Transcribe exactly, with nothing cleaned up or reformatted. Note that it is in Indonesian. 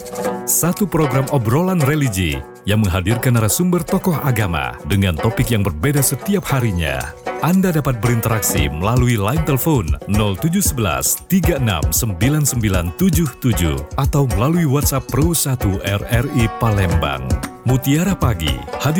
Satu program obrolan religi yang menghadirkan narasumber tokoh agama dengan topik yang berbeda setiap harinya. Anda dapat berinteraksi melalui line telepon nol tujuh satu satu tiga enam sembilan sembilan tujuh tujuh atau melalui WhatsApp Pro satu R R I Palembang. Mutiara Pagi hadir